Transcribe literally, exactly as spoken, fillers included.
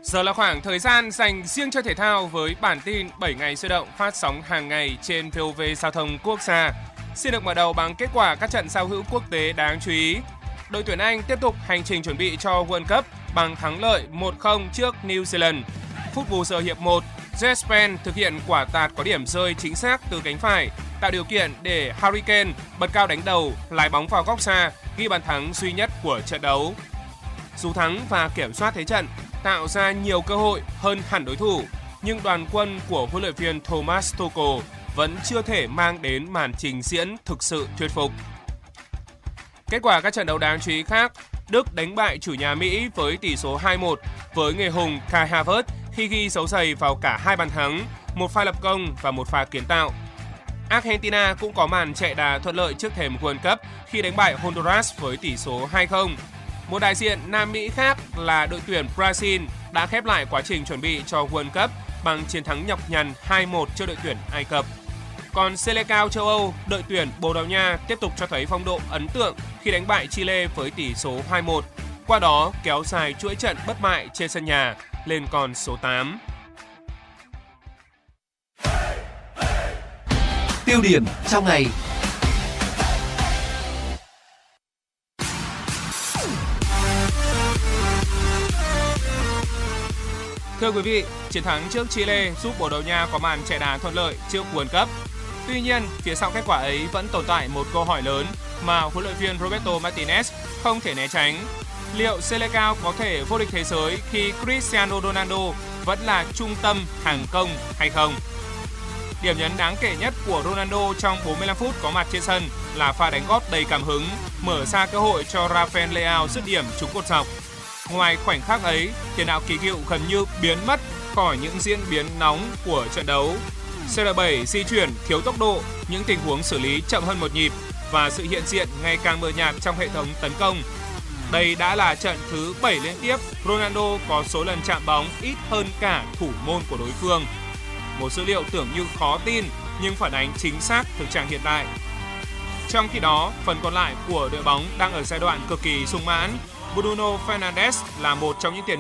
Giờ là khoảng thời gian dành riêng cho thể thao với bản tin bảy ngày sôi động phát sóng hàng ngày trên vê o vê Giao thông Quốc gia. Xin được mở đầu bằng kết quả các trận giao hữu quốc tế đáng chú ý. Đội tuyển Anh tiếp tục hành trình chuẩn bị cho World Cup bằng thắng lợi một không trước New Zealand. Phút bù giờ hiệp một, Jespen thực hiện quả tạt có điểm rơi chính xác từ cánh phải, tạo điều kiện để Harry Kane bật cao đánh đầu, lái bóng vào góc xa, ghi bàn thắng duy nhất của trận đấu. Dù thắng và kiểm soát thế trận, tạo ra nhiều cơ hội hơn hẳn đối thủ, nhưng đoàn quân của huấn luyện viên Thomas Tuchel vẫn chưa thể mang đến màn trình diễn thực sự thuyết phục. Kết quả các trận đấu đáng chú ý khác, Đức đánh bại chủ nhà Mỹ với tỷ số hai một với người hùng Kai Havertz khi ghi dấu giày vào cả hai bàn thắng, một pha lập công và một pha kiến tạo. Argentina cũng có màn chạy đà thuận lợi trước thềm World Cup khi đánh bại Honduras với tỷ số hai không. Một đại diện Nam Mỹ khác là đội tuyển Brazil đã khép lại quá trình chuẩn bị cho World Cup bằng chiến thắng nhọc nhằn hai một trước đội tuyển Ai Cập. Còn Selecao châu Âu, đội tuyển Bồ Đào Nha tiếp tục cho thấy phong độ ấn tượng khi đánh bại Chile với tỷ số hai một. Qua đó kéo dài chuỗi trận bất bại trên sân nhà lên con số tám. Tiêu điểm trong ngày. Thưa quý vị, chiến thắng trước Chile giúp Bồ Đào Nha có màn chạy đà thuận lợi trước World Cup. Tuy nhiên, phía sau kết quả ấy vẫn tồn tại một câu hỏi lớn mà huấn luyện viên Roberto Martinez không thể né tránh. Liệu Selecao có thể vô địch thế giới khi Cristiano Ronaldo vẫn là trung tâm hàng công hay không? Điểm nhấn đáng kể nhất của Ronaldo trong bốn mươi lăm phút có mặt trên sân là pha đánh góp đầy cảm hứng, mở ra cơ hội cho Rafael Leao dứt điểm trúng cột dọc. Ngoài khoảnh khắc ấy, tiền đạo kỳ cựu gần như biến mất khỏi những diễn biến nóng của trận đấu. xê rờ bảy di chuyển thiếu tốc độ, những tình huống xử lý chậm hơn một nhịp và sự hiện diện ngày càng mờ nhạt trong hệ thống tấn công. Đây đã là trận thứ bảy liên tiếp Ronaldo có số lần chạm bóng ít hơn cả thủ môn của đối phương. Một dữ liệu tưởng như khó tin nhưng phản ánh chính xác thực trạng hiện tại. Trong khi đó, phần còn lại của đội bóng đang ở giai đoạn cực kỳ sung mãn. Bruno Fernandes là một trong những tiền